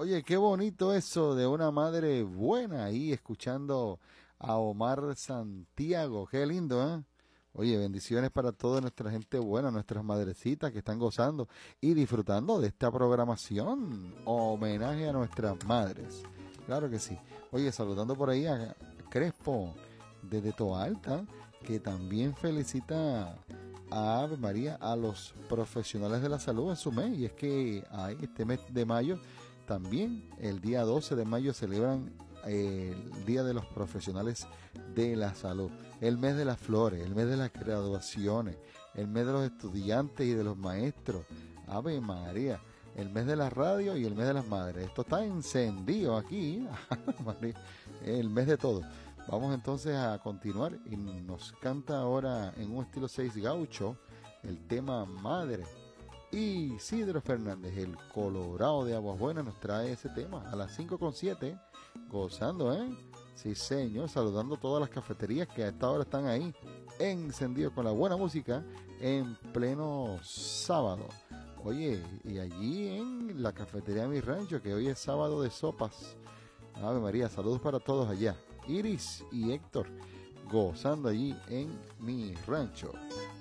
Oye, qué bonito eso de una madre buena ahí escuchando a Omar Santiago. Qué lindo, ¿eh? Oye, bendiciones para toda nuestra gente buena, nuestras madrecitas que están gozando y disfrutando de esta programación. Homenaje a nuestras madres. Claro que sí. Oye, saludando por ahí a Crespo desde Toalta, que también felicita a Ave María a los profesionales de la salud en su mes. Y es que hay este mes de mayo también, el día 12 de mayo, celebran el Día de los Profesionales de la Salud, el mes de las flores, el mes de las graduaciones, el mes de los estudiantes y de los maestros. Ave María, el mes de la radio y el mes de las madres. Esto está encendido aquí, Ave María, el mes de todo. Vamos entonces a continuar y nos canta ahora en un estilo 6 gaucho el tema Madre. Y Isidro Fernández, el Colorado de Aguas Buenas, nos trae ese tema a las 5:07, gozando, ¿eh? Sí, señor, saludando todas las cafeterías que a esta hora están ahí, encendidos con la buena música, en pleno sábado. Oye, y allí en la cafetería Mi Rancho, que hoy es sábado de sopas. Ave María, saludos para todos allá. Iris y Héctor, gozando allí en Mi Rancho.